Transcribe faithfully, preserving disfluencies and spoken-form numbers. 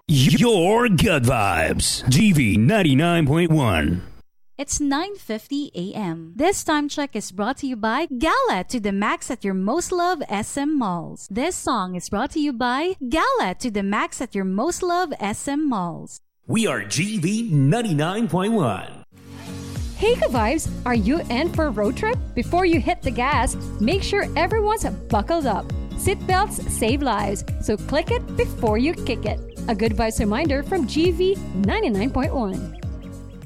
Your good vibes. G V ninety-nine point one. It's nine fifty a.m. This time check is brought to you by Gala to the Max at your most loved S M malls. This song is brought to you by Gala to the Max at your most loved S M malls. We are G V ninety-nine point one. Hey ka-vibes, are you in for a road trip? Before you hit the gas, make sure everyone's buckled up. Seatbelts save lives, so click it before you kick it. A good vibes reminder from G V ninety-nine point one.